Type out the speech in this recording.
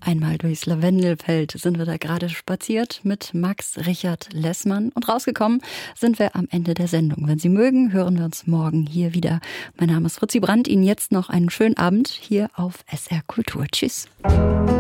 Einmal durchs Lavendelfeld sind wir da gerade spaziert mit Max Richard Lessmann. Und rausgekommen sind wir am Ende der Sendung. Wenn Sie mögen, hören wir uns morgen hier wieder. Mein Name ist Fritzi Brandt. Ihnen jetzt noch einen schönen Abend hier auf SR Kultur. Tschüss.